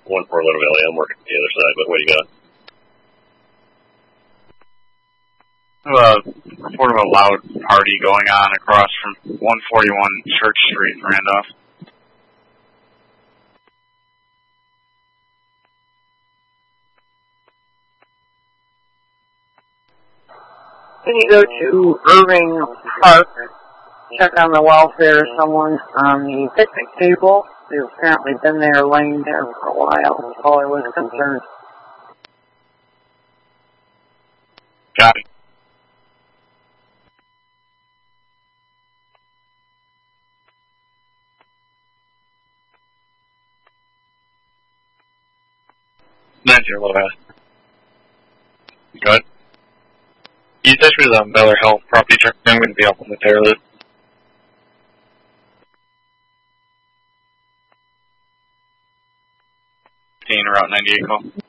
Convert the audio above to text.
1 for Little Valley. I'm working the other side, but what do you got? Report of a loud party going on across from 141 Church Street in Randolph. Can you go to Irving Park, check on the welfare of someone on the picnic table? They've apparently been there, laying there for a while. That's all I was concerned. Got it. That's your little guy. Good. You touch me with a Miller Hill property check. I'm going to be up on the tail loop. Route 98 call.